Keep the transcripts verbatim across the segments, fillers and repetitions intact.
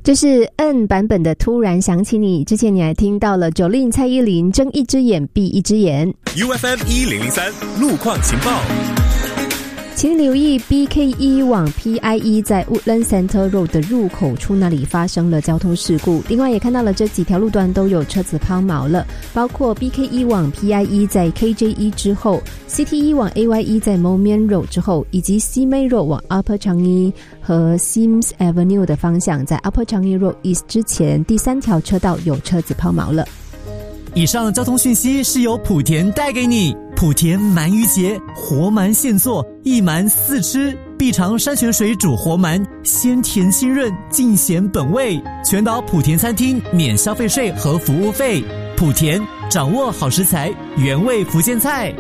这是 N 版本的突然想起你，之前你还听到了 Jolin 蔡依林睁一只眼闭一只眼。 U F M 一零零三路况情报， 请留意 B K 一 往 P I E 在 Woodland Center Road 的入口处那里发生了交通事故，另外也看到了这几条路段都有车子抛锚了，包括 B K 一 往 P I E 在 K J E 之后， C T 一 往 A Y E 在 Momian Road 之后，以及 Simei Road 往 Upper Changi 和 Sims Avenue 的方向在 Upper Changi Road East 之前第三条车道有车子抛锚了。 以上交通讯息是由莆田带给你。莆田鳗鱼节，活鳗现做，一鳗四吃，必尝山泉水煮活鳗，鲜甜清润，尽显本味。全岛莆田餐厅免消费税和服务费。莆田，掌握好食材，原味福建菜。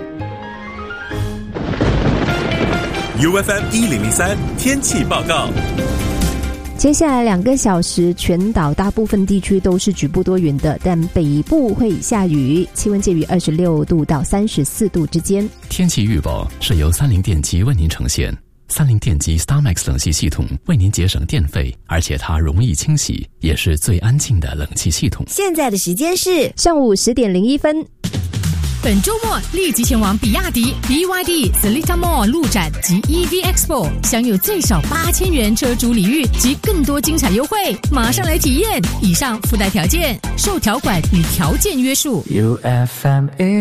U F M 一零零三天气报告。 接下来两个小时，全岛大部分地区都是局部多云的，但北部会下雨，气温介于二十六度到三十四度之间。 天气预报是由三菱电机为您呈现。三菱电机 StarMax 冷气系统为您节省电费，而且它容易清洗，也是最安静的冷气系统。 现在的时间是上午十点零一分。 本周末立即前往比亚迪 B Y D Seletar Mall 路展及 E V Expo， 享有最少八千元车主礼遇及更多精彩优惠，马上来体验！以上附带条件受条款与条件约束。 U F M